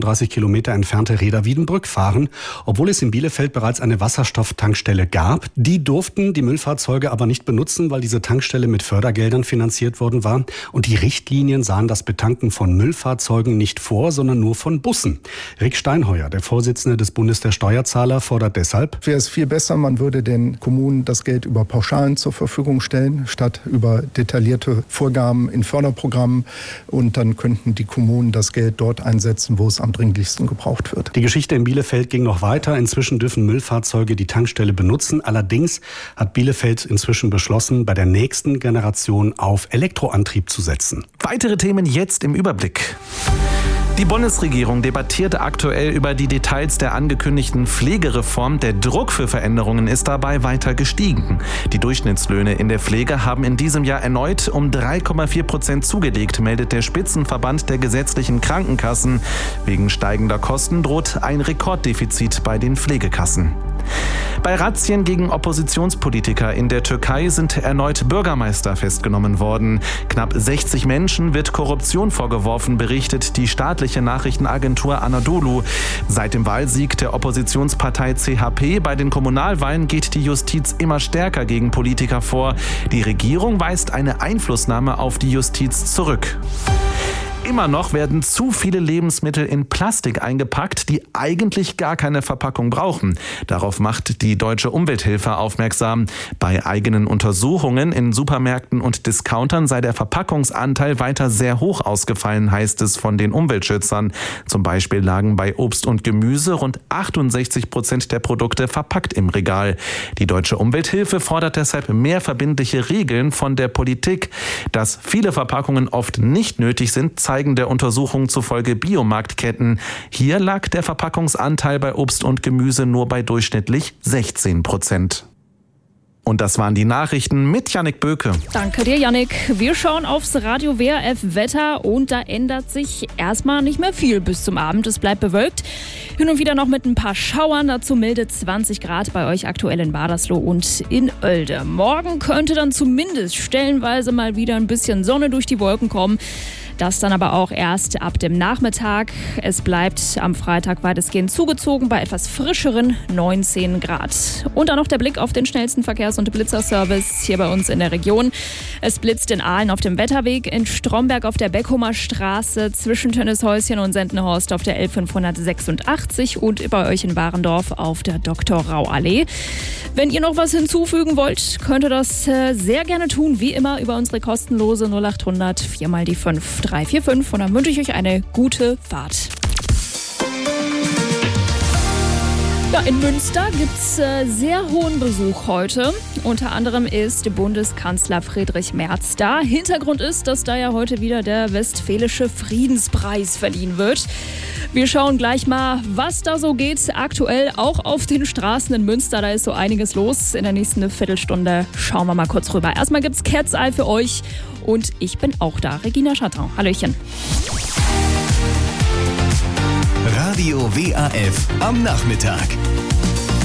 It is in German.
35 Kilometer entfernte Rheda-Wiedenbrück fahren, obwohl es in Bielefeld bereits eine Wasserstofftankstelle gab. Die durften die Müllfahrzeuge aber nicht benutzen, weil diese Tankstelle mit Fördergeldern finanziert worden war. Und die Richtlinien sahen das Betanken von Müllfahrzeugen nicht vor, sondern nur von Bussen. Rick Steinheuer, der Vorsitzende des Bundes der Steuerzahler, fordert deshalb: Wäre es viel besser, man würde den Kommunen das Geld über Pauschalen zur Verfügung stellen, statt über detaillierte Vorgaben in Förderprogrammen. Und dann könnten die Kommunen das Geld dort einsetzen, wo es am dringlichsten gebraucht wird. Die Geschichte in Bielefeld ging noch weiter. Inzwischen dürfen Müllfahrzeuge die Tankstelle benutzen. Allerdings hat Bielefeld inzwischen beschlossen, bei der nächsten Generation auf Elektroantrieb zu setzen. Weitere Themen jetzt im Überblick. Die Bundesregierung debattiert aktuell über die Details der angekündigten Pflegereform. Der Druck für Veränderungen ist dabei weiter gestiegen. Die Durchschnittslöhne in der Pflege haben in diesem Jahr erneut um 3,4% zugelegt, meldet der Spitzenverband der gesetzlichen Krankenkassen. Wegen steigender Kosten droht ein Rekorddefizit bei den Pflegekassen. Bei Razzien gegen Oppositionspolitiker in der Türkei sind erneut Bürgermeister festgenommen worden. Knapp 60 Menschen wird Korruption vorgeworfen, berichtet die staatliche Nachrichtenagentur Anadolu. Seit dem Wahlsieg der Oppositionspartei CHP bei den Kommunalwahlen geht die Justiz immer stärker gegen Politiker vor. Die Regierung weist eine Einflussnahme auf die Justiz zurück. Immer noch werden zu viele Lebensmittel in Plastik eingepackt, die eigentlich gar keine Verpackung brauchen. Darauf macht die Deutsche Umwelthilfe aufmerksam. Bei eigenen Untersuchungen in Supermärkten und Discountern sei der Verpackungsanteil weiter sehr hoch ausgefallen, heißt es von den Umweltschützern. Zum Beispiel lagen bei Obst und Gemüse rund 68% der Produkte verpackt im Regal. Die Deutsche Umwelthilfe fordert deshalb mehr verbindliche Regeln von der Politik. Dass viele Verpackungen oft nicht nötig sind, zeigen der Untersuchung zufolge Biomarktketten. Hier lag der Verpackungsanteil bei Obst und Gemüse nur bei durchschnittlich 16%. Und das waren die Nachrichten mit Jannik Böke. Danke dir, Jannik. Wir schauen aufs Radio WRF Wetter und da ändert sich erstmal nicht mehr viel bis zum Abend. Es bleibt bewölkt. Hin und wieder noch mit ein paar Schauern. Dazu milde 20 Grad bei euch aktuell in Badersloh und in Oelde. Morgen könnte dann zumindest stellenweise mal wieder ein bisschen Sonne durch die Wolken kommen. Das dann aber auch erst ab dem Nachmittag. Es bleibt am Freitag weitestgehend zugezogen bei etwas frischeren 19 Grad. Und dann noch der Blick auf den schnellsten Verkehrs- und Blitzerservice hier bei uns in der Region. Es blitzt in Aalen auf dem Wetterweg, in Stromberg auf der Beckhumer Straße, zwischen Tönnieshäuschen und Sendenhorst auf der L586 und bei euch in Warendorf auf der Dr.-Rau-Allee. Wenn ihr noch was hinzufügen wollt, könnt ihr das sehr gerne tun, wie immer über unsere kostenlose 0800 4 mal die 5 345 und dann wünsche ich euch eine gute Fahrt. Ja, in Münster gibt es sehr hohen Besuch heute. Unter anderem ist Bundeskanzler Friedrich Merz da. Hintergrund ist, dass da ja heute wieder der Westfälische Friedenspreis verliehen wird. Wir schauen gleich mal, was da so geht. Aktuell auch auf den Straßen in Münster. Da ist so einiges los. In der nächsten Viertelstunde schauen wir mal kurz rüber. Erstmal gibt's Cat's Eye für euch. Und ich bin auch da, Regina Schatton. Hallöchen. Radio WRF am Nachmittag.